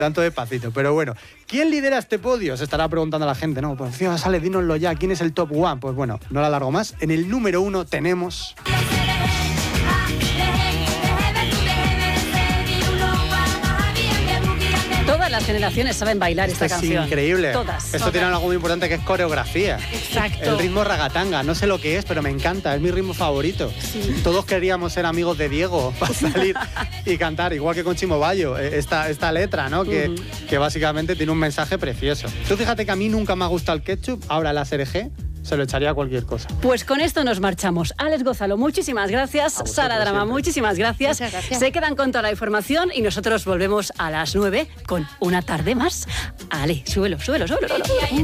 tanto despacito. Pero bueno, ¿quién lidera este podio? Se estará preguntando la gente, ¿no? Pues encima sale, dínoslo ya, ¿quién es el top one? Pues bueno, no la alargo más. En el número 1 tenemos... Todas las generaciones saben bailar esta canción. Es increíble. Todas. Esto tiene algo muy importante que es coreografía. Exacto. El ritmo ragatanga, no sé lo que es, pero me encanta, es mi ritmo favorito. Sí. Todos queríamos ser amigos de Diego para salir y cantar, igual que con Chimo Bayo, esta letra, ¿no? Que básicamente tiene un mensaje precioso. Tú fíjate que a mí nunca me ha gustado el ketchup, ahora la SRG se lo echaría a cualquier cosa. Pues con esto nos marchamos. Alex Gózalo, muchísimas gracias. Sara Drama, siempre. muchísimas gracias. Muchas gracias. Se quedan con toda la información y nosotros volvemos a las 9 con una tarde más. Ale, súbelo.